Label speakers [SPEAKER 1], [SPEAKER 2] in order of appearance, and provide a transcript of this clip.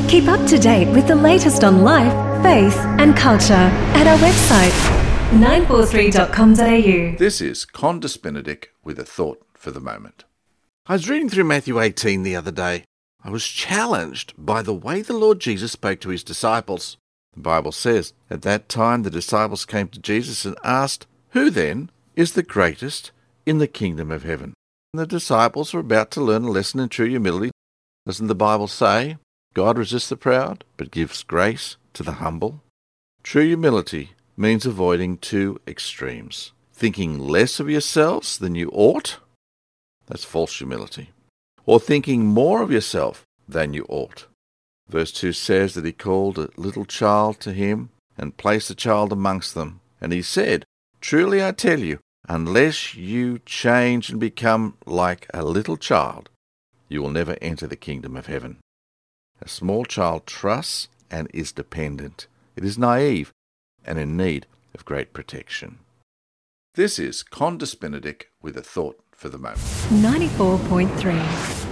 [SPEAKER 1] Keep up to date with the latest on life, faith and culture at our website 943.com.au.
[SPEAKER 2] This is Condis Benedict with a thought for the moment.
[SPEAKER 3] I was reading through Matthew 18 the other day. I was challenged by the way the Lord Jesus spoke to his disciples. The Bible says, at that time the disciples came to Jesus and asked, "Who then is the greatest in the kingdom of heaven?" And the disciples were about to learn a lesson in true humility. Doesn't the Bible say, God resists the proud, but gives grace to the humble? True humility means avoiding two extremes. Thinking less of yourselves than you ought, that's false humility. Or thinking more of yourself than you ought. Verse 2 says that he called a little child to him and placed the child amongst them. And he said, "Truly I tell you, unless you change and become like a little child, you will never enter the kingdom of heaven." A small child trusts and is dependent. It is naive and in need of great protection.
[SPEAKER 2] This is Condis Benedict with a thought for the moment.
[SPEAKER 1] 94.3